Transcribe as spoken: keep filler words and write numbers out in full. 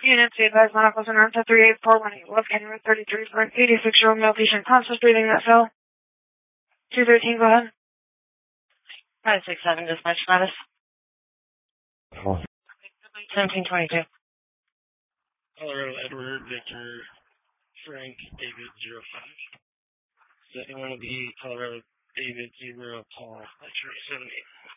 Units, be advised, medical center, three eight four one eight, Love County Road thirty-three for an eighty-six-year-old male patient, conscious breathing that fell. two thirteen, go ahead. five six seven, dispatch status. seventeen twenty-two. Colorado Edward, Victor, Frank, David, zero five. Is that anyone will be Colorado David, zero, Paul, X-ray, seven eight.